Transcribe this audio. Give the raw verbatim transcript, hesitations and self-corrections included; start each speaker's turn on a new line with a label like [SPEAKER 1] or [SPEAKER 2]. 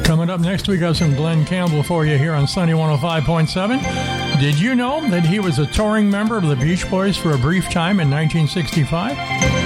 [SPEAKER 1] Coming up next, we got some Glenn Campbell for you here on Sunny one oh five point seven. Did you know that he was a touring member of the Beach Boys for a brief time in nineteen sixty-five?